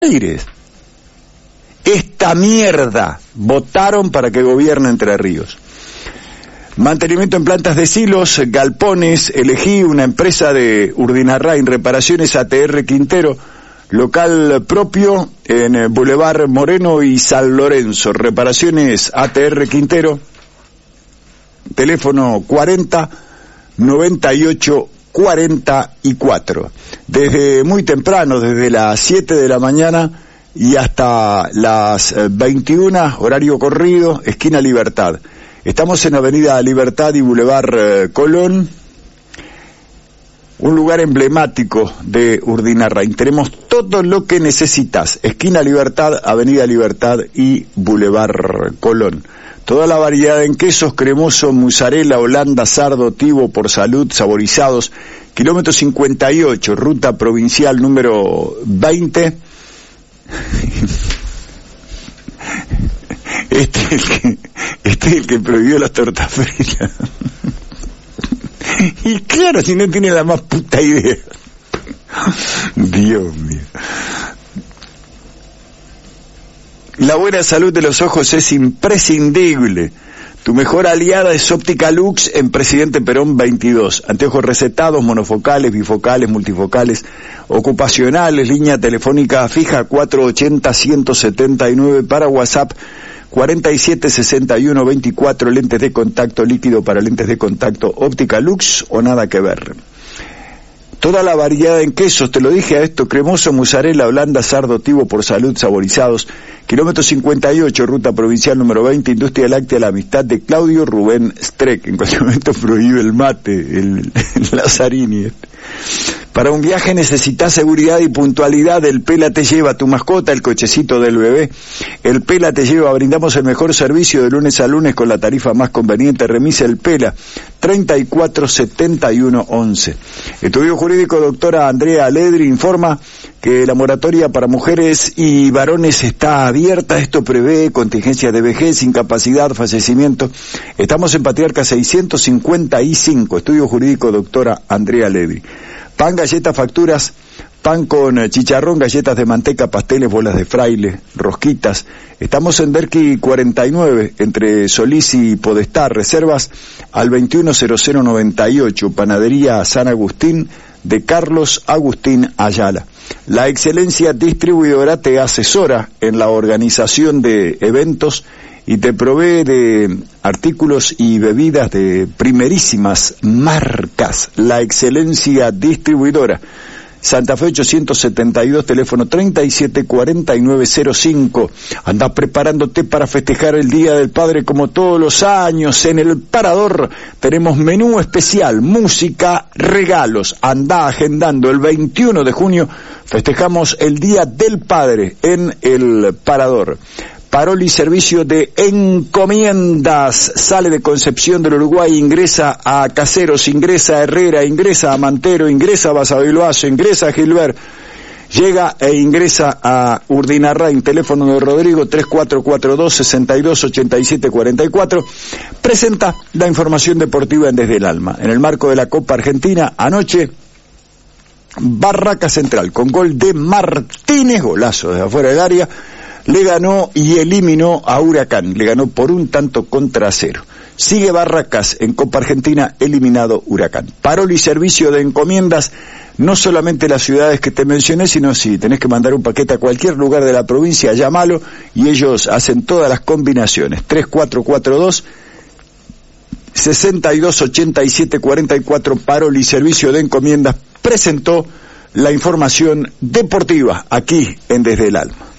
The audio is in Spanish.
Aires. Esta mierda votaron para que gobierne Entre Ríos. Mantenimiento en plantas de silos, galpones, elegí una empresa de Urdinarrain, reparaciones ATR Quintero, local propio en Boulevard Moreno y San Lorenzo, reparaciones ATR Quintero, teléfono 40 98 44. Desde muy temprano, desde las 7 de la mañana y hasta las 21, horario corrido, esquina Libertad. Estamos en Avenida Libertad y Boulevard Colón, un lugar emblemático de Urdinarrain. Tenemos todo lo que necesitas. Esquina Libertad, Avenida Libertad y Boulevard Colón. Toda la variedad en quesos, cremoso, mozzarella, holanda, sardo, tivo, por salud, saborizados. Kilómetro 58, ruta provincial número 20. Este es el que prohibió las tortas fritas. Y claro, si no tiene la más puta idea. Dios mío. La buena salud de los ojos es imprescindible. Tu mejor aliada es Óptica Lux en Presidente Perón 22. Anteojos recetados, monofocales, bifocales, multifocales, ocupacionales, línea telefónica fija 480-179 para WhatsApp 476124, lentes de contacto líquido para lentes de contacto Óptica Lux o nada que ver. Toda la variedad en quesos, te lo dije a esto, cremoso, mozzarella, holanda, sardo, tivo, por salud, saborizados. Kilómetro 58, ruta provincial número 20, Industria Láctea, La Amistad de Claudio Rubén Streck. En cualquier momento prohíbe el mate, el Lazzarini. Para un viaje necesitas seguridad y puntualidad. El Pela te lleva, tu mascota, el cochecito del bebé. El Pela te lleva, brindamos el mejor servicio de lunes a lunes con la tarifa más conveniente. Remisa El Pela, 347111. Estudio jurídico, doctora Andrea Aledri, informa que la moratoria para mujeres y varones está abierta. Esto prevé contingencias de vejez, incapacidad, fallecimiento. Estamos en Patriarca 655. Estudio jurídico, doctora Andrea Aledri. Pan, galletas, facturas, pan con chicharrón, galletas de manteca, pasteles, bolas de fraile, rosquitas. Estamos en Derqui 49, entre Solís y Podestá. Reservas al 210098, Panadería San Agustín de Carlos Agustín Ayala. La excelencia distribuidora te asesora en la organización de eventos y te provee de artículos y bebidas de primerísimas marcas. La excelencia distribuidora. Santa Fe 872, teléfono 374905. Anda preparándote para festejar el Día del Padre como todos los años. En el Parador tenemos menú especial, música, regalos. Anda agendando el 21 de junio. Festejamos el Día del Padre en el Parador. Paroli, servicio de encomiendas, sale de Concepción del Uruguay, ingresa a Caseros, ingresa a Herrera, ingresa a Mantero, ingresa a Basavilbaso, ingresa a Gilbert, llega e ingresa a Urdinarrain. Teléfono de Rodrigo 3442-628744. Presenta la información deportiva en Desde el Alma. En el marco de la Copa Argentina, anoche, Barraca Central, con gol de Martínez, golazo desde afuera del área, le ganó y eliminó a Huracán, le ganó por 1-0. Sigue Barracas en Copa Argentina, eliminado Huracán. Paroli, servicio de encomiendas, no solamente las ciudades que te mencioné, sino si tenés que mandar un paquete a cualquier lugar de la provincia, llámalo y ellos hacen todas las combinaciones. 3442-628744, Paroli, servicio de encomiendas, presentó la información deportiva aquí en Desde el Alma.